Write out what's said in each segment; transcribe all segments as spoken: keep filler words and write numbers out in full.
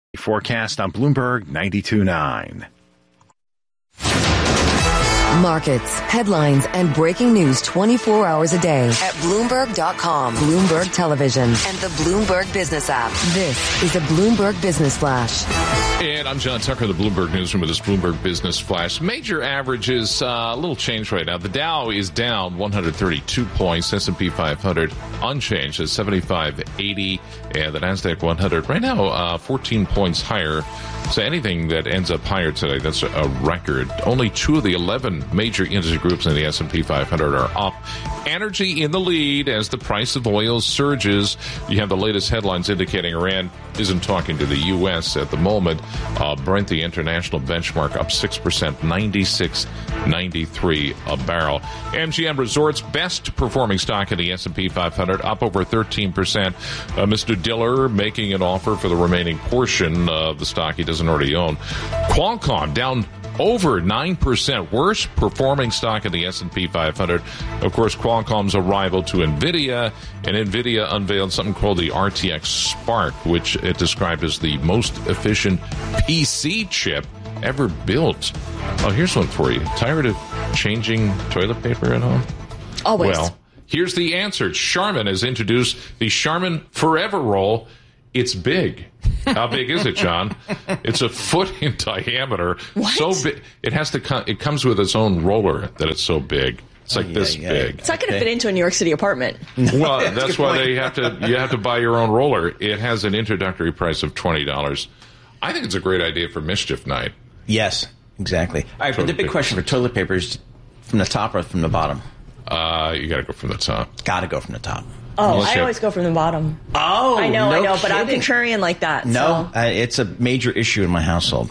Forecast on Bloomberg ninety-two point nine. Markets, headlines, and breaking news twenty-four hours a day at Bloomberg dot com, Bloomberg Television, and the Bloomberg Business app. This is a Bloomberg Business Flash. And I'm John Tucker, the Bloomberg Newsroom with this Bloomberg Business Flash. Major averages, uh, a little change right now. The Dow is down one hundred thirty-two points. S and P five hundred unchanged at seventy-five eighty. And the NASDAQ one hundred right now uh, fourteen points higher. So anything that ends up higher today, that's a record. Only two of the eleven major industry groups in the S and P five hundred are up. Energy in the lead as the price of oil surges. You have the latest headlines indicating Iran isn't talking to the U S at the moment. Uh, Brent, the international benchmark, up six percent, ninety-six ninety-three a barrel. M G M Resorts, best performing stock in the S and P five hundred, up over thirteen percent. Uh, Mister Diller making an offer for the remaining portion of the stock he doesn't already own. Qualcomm down over nine percent, worst performing stock in the S and P five hundred. Of course, Qualcomm's a rival to NVIDIA, and NVIDIA unveiled something called the R T X Spark, which it described as the most efficient P C chip ever built. Oh, here's one for you. Tired of changing toilet paper at home? Always. Well, here's the answer. Charmin has introduced the Charmin Forever Roll. It's big. How big is it, John? It's a foot in diameter. What? So big. It has to come, it comes with its own roller that it's so big. It's like oh, yeah, this yeah. big. It's not going to fit into a New York City apartment. Well, that's, that's why they have to. You have to buy your own roller. It has an introductory price of twenty dollars. I think it's a great idea for mischief night. Yes, exactly. All right, but the big paper. question for toilet paper is from the top or from the bottom? Uh, you got to go from the top. Got to go from the top. Oh, Unless I you- always go from the bottom. Oh, I know, no I know, but I'm kidding. contrarian like that. No, so. uh, it's a major issue in my household.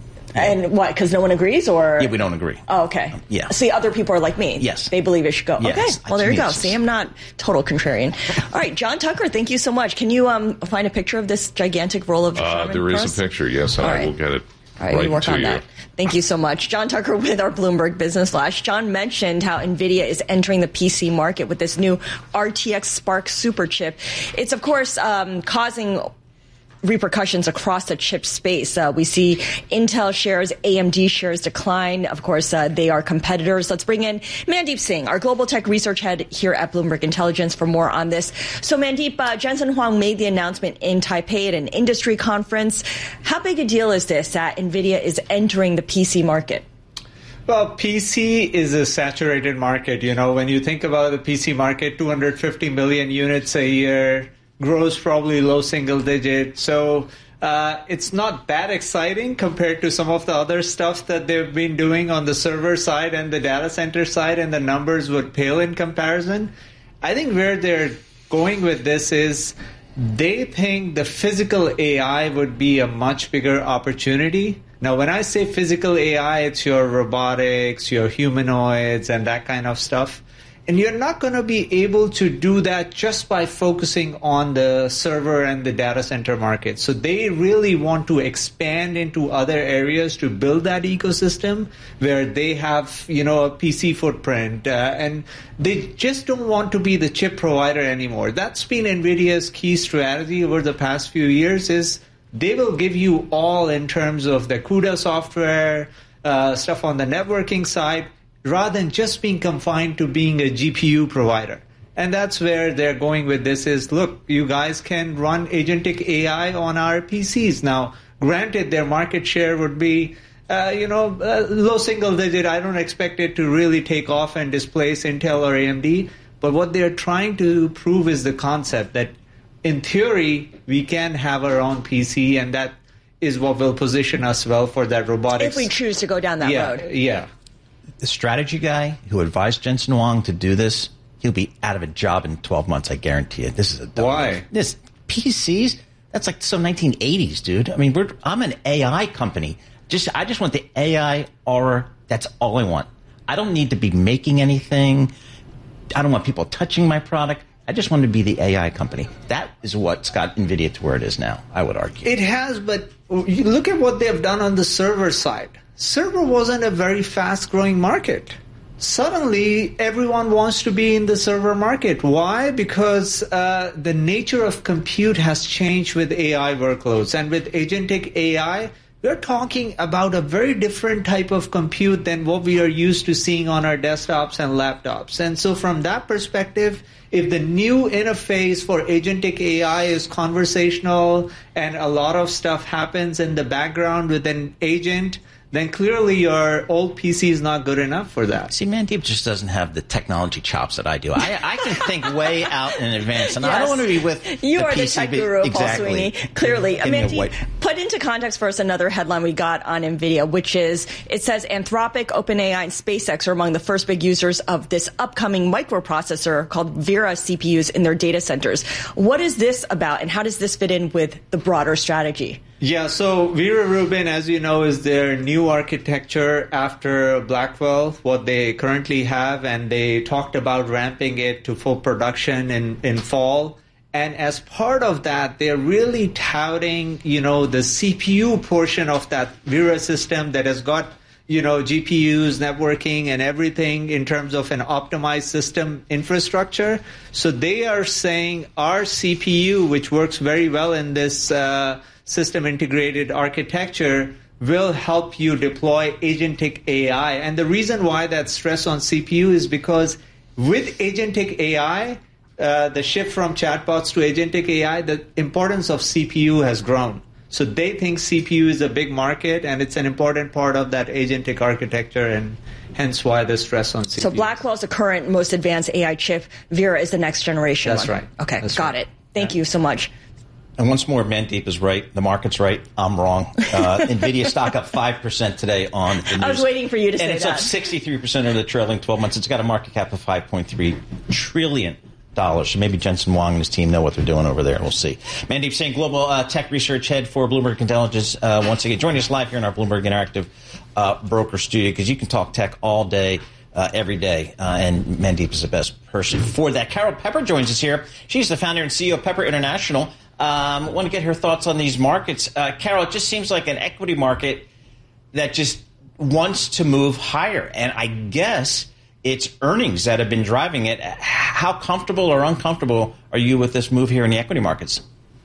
And what, because no one agrees, or? Yeah, we don't agree. Oh, okay. Yeah. See, other people are like me. Yes. They believe it should go. Yes. Okay. Well, there you go. Yes. See, I'm not total contrarian. All right, John Tucker, thank you so much. Can you um, find a picture of this gigantic roll of Uh, Charmin there for is us? a picture. Yes, All I right. will get it. All right, right we work to on you. that. Thank you so much. John Tucker with our Bloomberg Business Flash. John mentioned how NVIDIA is entering the P C market with this new R T X Spark super chip. It's, of course, um, causing repercussions across the chip space. Uh, we see Intel shares, A M D shares decline. Of course, uh, they are competitors. Let's bring in Mandeep Singh, our global tech research head here at Bloomberg Intelligence, for more on this. So, Mandeep, uh, Jensen Huang made the announcement in Taipei at an industry conference. How big a deal is this that NVIDIA is entering the P C market? Well, P C is a saturated market. You know, when you think about the P C market, two hundred fifty million units a year, grows probably low single digit. So uh, it's not that exciting compared to some of the other stuff that they've been doing on the server side and the data center side, and the numbers would pale in comparison. I think where they're going with this is they think the physical A I would be a much bigger opportunity. Now, when I say physical A I, it's your robotics, your humanoids, and that kind of stuff. And you're not going to be able to do that just by focusing on the server and the data center market. So they really want to expand into other areas to build that ecosystem where they have, you know, a P C footprint. Uh, and they just don't want to be the chip provider anymore. That's been NVIDIA's key strategy over the past few years is they will give you all in terms of the CUDA software, uh, stuff on the networking side, rather than just being confined to being a G P U provider. And that's where they're going with this is, look, you guys can run agentic A I on our P Cs. Now, granted, their market share would be, uh, you know, uh, low single digit. I don't expect it to really take off and displace Intel or A M D. But what they're trying to prove is the concept that, in theory, we can have our own P C, and that is what will position us well for that robotics. If we choose to go down that yeah, road. Yeah. The strategy guy who advised Jensen Huang to do this, he'll be out of a job in twelve months, I guarantee you. This is a dumb Why? move. This P Cs, that's like some nineteen eighties, dude. I mean, we're, I'm an A I company. Just I just want the A I aura. That's all I want. I don't need to be making anything. I don't want people touching my product. I just want to be the A I company. That is what's got NVIDIA to where it is now, I would argue. It has, but you look at what they've done on the server side. Server wasn't a very fast-growing market. suddenly everyone wants to be in the server market. Why? Because uh, the nature of compute has changed with A I workloads. And with agentic A I, we're talking about a very different type of compute than what we are used to seeing on our desktops and laptops. And so from that perspective, if the new interface for agentic A I is conversational and a lot of stuff happens in the background with an agent, then clearly your old P C is not good enough for that. See, Mandeep just doesn't have the technology chops that I do. I, I can think way out in advance, and yes. I don't want to be with you the are P C the tech guru, exactly. Paul Sweeney. Clearly, Mandeep, put into context for us another headline we got on NVIDIA, which is it says Anthropic, OpenAI, and SpaceX are among the first big users of this upcoming microprocessor called Vera C P Us in their data centers. What is this about, and how does this fit in with the broader strategy? Yeah, so Vera Rubin, as you know, is their new architecture after Blackwell, what they currently have, and they talked about ramping it to full production in, in fall. And as part of that, they're really touting, you know, the C P U portion of that Vera system that has got, you know, G P Us, networking, and everything in terms of an optimized system infrastructure. So they are saying our C P U, which works very well in this uh, system integrated architecture, will help you deploy agentic A I. And the reason why that stress on C P U is because with agentic A I, uh, the shift from chatbots to agentic A I, the importance of C P U has grown. So they think C P U is a big market, and it's an important part of that agentic architecture, and hence why the stress on C P U. So Blackwell is the current most advanced A I chip. Vera is the next generation That's one. right. Okay, That's got right. it. Thank Yeah. you so much. And once more, Mandeep is right. The market's right. I'm wrong. Uh, NVIDIA stock up five percent today on the news. I was waiting for you to and say that. And it's up sixty-three percent over the trailing twelve months. It's got a market cap of five point three trillion dollars. So maybe Jensen Huang and his team know what they're doing over there. We'll see. Mandeep Singh, Global uh, Tech Research Head for Bloomberg Intelligence, uh, once again joining us live here in our Bloomberg Interactive uh, broker studio, because you can talk tech all day. Uh, every day, uh, and Mandeep is the best person for that. Carol Pepper joins us here. She's the founder and C E O of Pepper International. Um, want to get her thoughts on these markets. Uh, Carol, it just seems like an equity market that just wants to move higher, and I guess it's earnings that have been driving it. How comfortable or uncomfortable are you with this move here in the equity markets?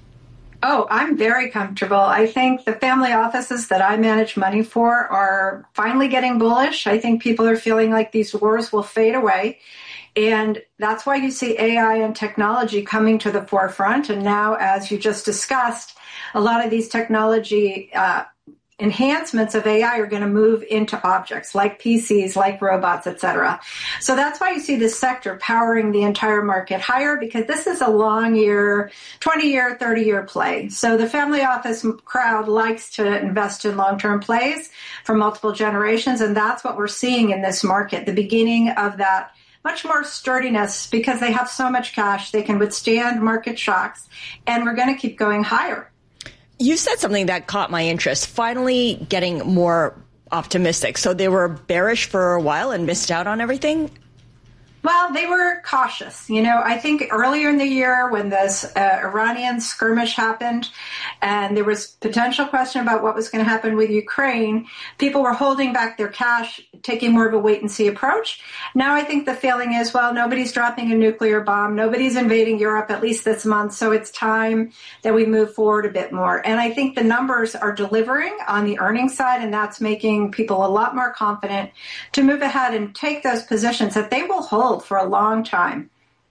Oh, I'm very comfortable. I think the family offices that I manage money for are finally getting bullish. I think people are feeling like these wars will fade away. And that's why you see A I and technology coming to the forefront. And now, as you just discussed, a lot of these technology uh, enhancements of A I are going to move into objects like P Cs, like robots, et cetera. So that's why you see this sector powering the entire market higher, because this is a long year, twenty year, thirty year play. So the family office crowd likes to invest in long-term plays for multiple generations. And that's what we're seeing in this market, the beginning of that much more sturdiness, because they have so much cash, they can withstand market shocks, and we're going to keep going higher. You said something that caught my interest, finally getting more optimistic. So they were bearish for a while and missed out on everything? Well, they were cautious. You know, I think earlier in the year when this uh, Iranian skirmish happened and there was potential question about what was going to happen with Ukraine, people were holding back their cash, taking more of a wait-and-see approach. Now I think the feeling is, well, nobody's dropping a nuclear bomb. Nobody's invading Europe, at least this month. So it's time that we move forward a bit more. And I think the numbers are delivering on the earnings side, and that's making people a lot more confident to move ahead and take those positions that they will hold for a long time.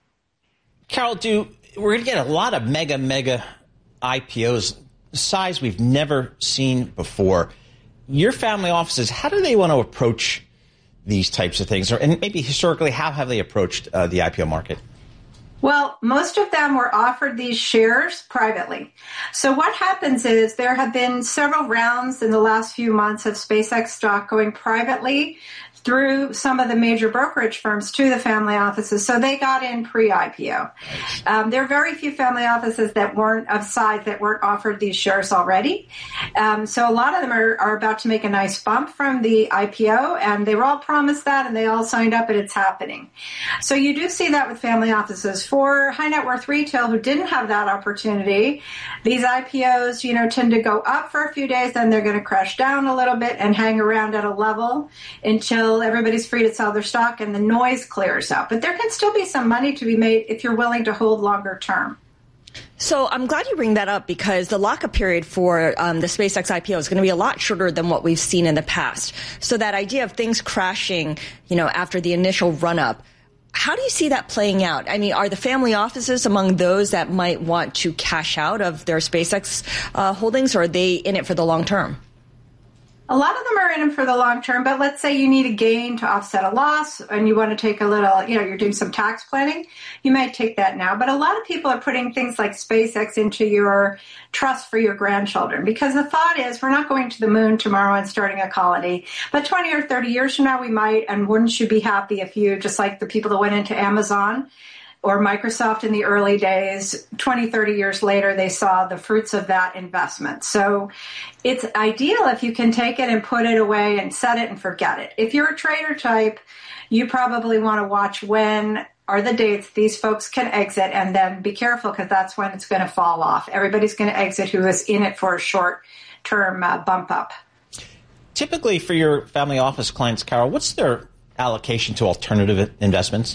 Carol, do we're going to get a lot of mega, mega I P Os, size we've never seen before. Your family offices, how do they want to approach these types of things? Or, and maybe historically, how have they approached uh, the I P O market? Well, most of them were offered these shares privately. So what happens is there have been several rounds in the last few months of SpaceX stock going privately through some of the major brokerage firms to the family offices. So they got in pre-I P O. Nice. Um, there are very few family offices that weren't of size that weren't offered these shares already. Um, so a lot of them are, are about to make a nice bump from the I P O, and they were all promised that, and they all signed up, and it's happening. So you do see that with family offices for high net worth retail who didn't have that opportunity, these I P Os, you know, tend to go up for a few days, then they're going to crash down a little bit and hang around at a level until everybody's free to sell their stock and the noise clears up. But there can still be some money to be made if you're willing to hold longer term. So I'm glad you bring that up because the lockup period for um, the SpaceX I P O is going to be a lot shorter than what we've seen in the past. So that idea of things crashing, you know, after the initial run-up, how do you see that playing out? I mean, are the family offices among those that might want to cash out of their SpaceX uh, holdings, or are they in it for the long term? A lot of them are in it for the long term, but let's say you need a gain to offset a loss and you want to take a little, you know, you're doing some tax planning, you might take that now. But a lot of people are putting things like SpaceX into your trust for your grandchildren because the thought is we're not going to the moon tomorrow and starting a colony, but twenty or thirty years from now we might, and wouldn't you be happy if you, just like the people that went into Amazon or Microsoft in the early days, twenty, thirty years later, they saw the fruits of that investment. So it's ideal if you can take it and put it away and set it and forget it. If you're a trader type, you probably want to watch when are the dates these folks can exit, and then be careful because that's when it's going to fall off. Everybody's going to exit who is in it for a short-term uh, bump up. Typically for your family office clients, Carol, what's their allocation to alternative investments?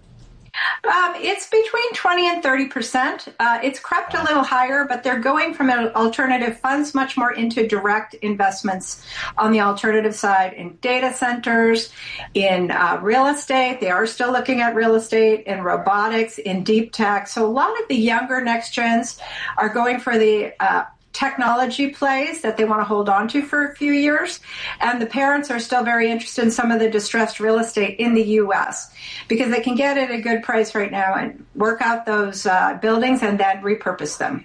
Um, it's between twenty and thirty percent. Uh, it's crept a little higher, but they're going from alternative funds much more into direct investments on the alternative side in data centers, in uh, real estate. They are still looking at real estate, in robotics, in deep tech. So a lot of the younger next gens are going for the uh, technology plays that they want to hold on to for a few years. And the parents are still very interested in some of the distressed real estate in the U S because they can get it at a good price right now and work out those uh, buildings and then repurpose them.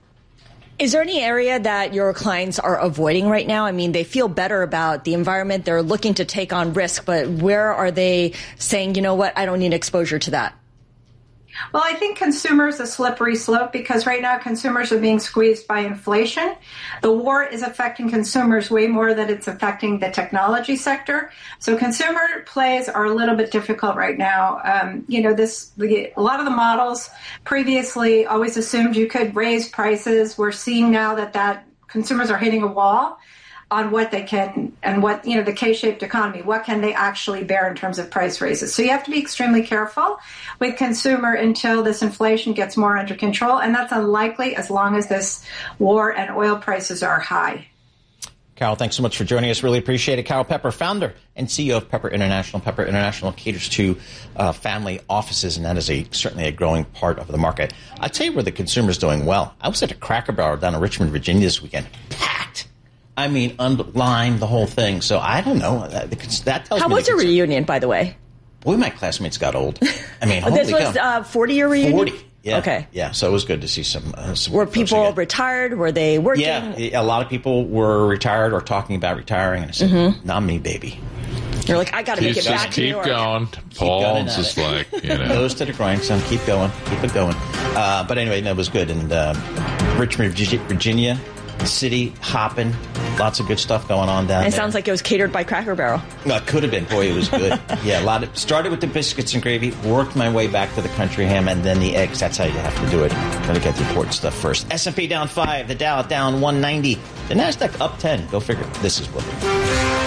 Is there any area that your clients are avoiding right now? I mean, they feel better about the environment. They're looking to take on risk, but where are they saying, you know what, I don't need exposure to that? Well, I think consumers a slippery slope because right now consumers are being squeezed by inflation. The war is affecting consumers way more than it's affecting the technology sector. So consumer plays are a little bit difficult right now. Um, you know, this the, a lot of the models previously always assumed you could raise prices. We're seeing now that that consumers are hitting a wall on what they can and what, you know, the K-shaped economy, what can they actually bear in terms of price raises. So you have to be extremely careful with consumer until this inflation gets more under control. And that's unlikely as long as this war and oil prices are high. Carol, thanks so much for joining us. Really appreciate it. Carol Pepper, founder and C E O of Pepper International. Pepper International caters to uh, family offices, and that is a certainly a growing part of the market. I'll tell you where the consumer's doing well. I was at a Cracker Barrel down in Richmond, Virginia this weekend. Packed. I mean, underlined the whole thing. So I don't know. That, that tells How me. How was your reunion, by the way? Boy, my classmates got old. I mean, holy this was a uh, forty-year reunion? forty. Yeah. Okay. Yeah, so it was good to see some. Uh, some were people retired? Were they working? Yeah, a lot of people were retired or talking about retiring. And I said, mm-hmm. not me, baby. You're like, I got to make it back to New York. Keep going. Paul's just like, you know. Goes to the grindstone. Keep going. Keep it going. Uh, but anyway, no, it was good. And uh, Richmond, Virginia, city hopping. Lots of good stuff going on down it there. It sounds like it was catered by Cracker Barrel. No, it could have been. Boy, it was good. Yeah, a lot of started with the biscuits and gravy, worked my way back to the country ham, and then the eggs. That's how you have to do it. Got to get the important stuff first. S and P down five, the Dow down one ninety, the Nasdaq up ten. Go figure. This is Bloomberg.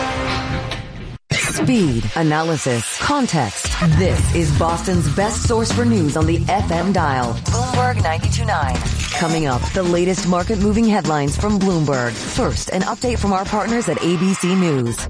Speed, analysis, context. This is Boston's best source for news on the F M dial. Bloomberg ninety-two point nine. Coming up, the latest market-moving headlines from Bloomberg. First, an update from our partners at A B C News.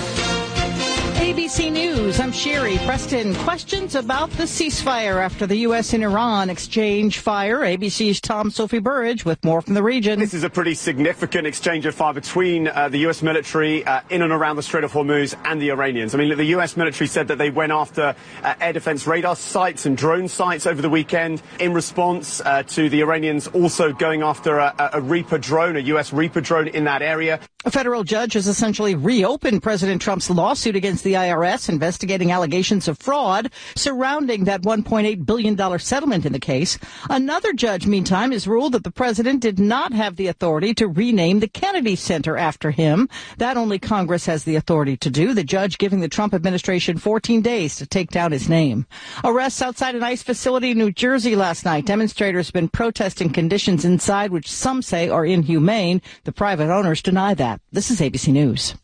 A B C News, I'm Sherry Preston. Questions about the ceasefire after the U S and Iran exchange fire. A B C's Tom Sophie Burridge with more from the region. This is a pretty significant exchange of fire between uh, the U S military uh, in and around the Strait of Hormuz and the Iranians. I mean, the U S military said that they went after uh, air defense radar sites and drone sites over the weekend in response uh, to the Iranians also going after a, a Reaper drone, a U S Reaper drone in that area. A federal judge has essentially reopened President Trump's lawsuit against the I R S, investigating allegations of fraud surrounding that one point eight billion dollars settlement in the case. Another judge, meantime, has ruled that the president did not have the authority to rename the Kennedy Center after him. That only Congress has the authority to do, the judge giving the Trump administration fourteen days to take down his name. Arrests outside an ICE facility in New Jersey last night. Demonstrators have been protesting conditions inside, which some say are inhumane. The private owners deny that. This is A B C News.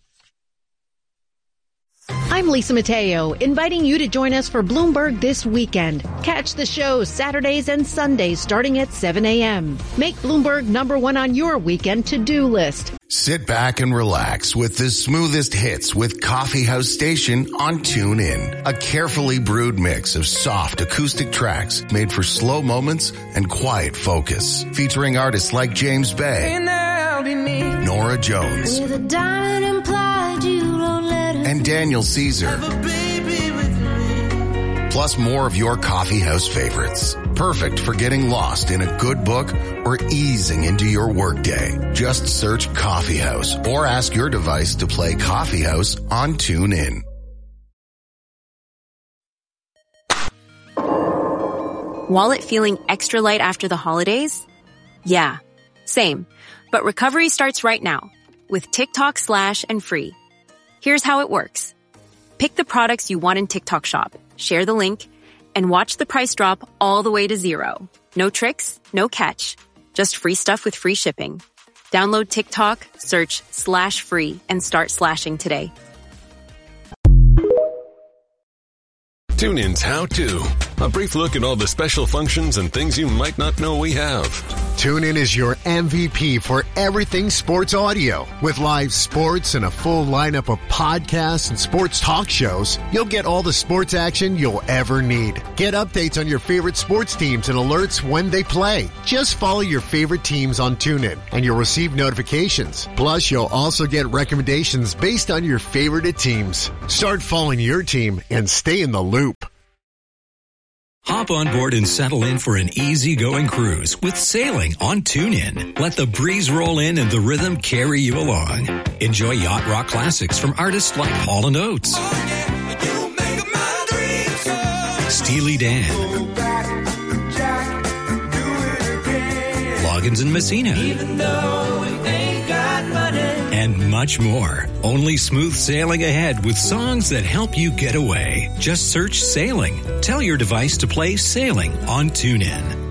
I'm Lisa Mateo, inviting you to join us for Bloomberg this weekend. Catch the show Saturdays and Sundays starting at seven a.m. Make Bloomberg number one on your weekend to-do list. Sit back and relax with the smoothest hits with Coffee House Station on TuneIn. A carefully brewed mix of soft acoustic tracks made for slow moments and quiet focus. Featuring artists like James Bay, Nora Jones, with a diamond implied you don't let her and Daniel Caesar. Plus more of your coffee house favorites. Perfect for getting lost in a good book or easing into your workday. Just search Coffee House or ask your device to play Coffee House on TuneIn. Wallet feeling extra light after the holidays? Yeah, same. But recovery starts right now with TikTok Slash and Free. Here's how it works. Pick the products you want in TikTok Shop, share the link, and watch the price drop all the way to zero. No tricks, no catch. Just free stuff with free shipping. Download TikTok, search slash free, and start slashing today. TuneIn's How To. A brief look at all the special functions and things you might not know we have. TuneIn is your M V P for everything sports audio. With live sports and a full lineup of podcasts and sports talk shows, you'll get all the sports action you'll ever need. Get updates on your favorite sports teams and alerts when they play. Just follow your favorite teams on TuneIn and you'll receive notifications. Plus, you'll also get recommendations based on your favorite teams. Start following your team and stay in the loop. Hop on board and settle in for an easy-going cruise with sailing on TuneIn. Let the breeze roll in and the rhythm carry you along. Enjoy yacht rock classics from artists like Hall and Oates, Steely Dan, Loggins and Messina, even though we ain't got money, and much more. Only smooth sailing ahead with songs that help you get away. Just search Sailing. Tell your device to play Sailing on TuneIn.